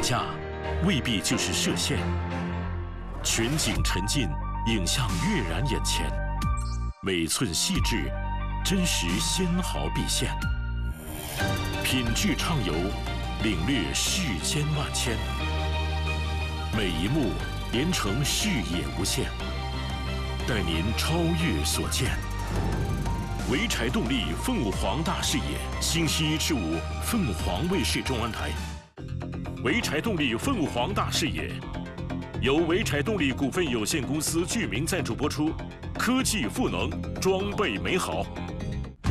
架未必就是射线，全景沉浸，影像跃然眼前，每寸细致，真实纤毫毕现。品质畅游，领略世间万千，每一幕连成视野无限，带您超越所见。潍柴动力凤凰大视野，星期一至五，凤凰卫视中文台。潍柴动力凤凰大视野，由潍柴动力股份有限公司剧名赞助播出，科技赋能，装备美好。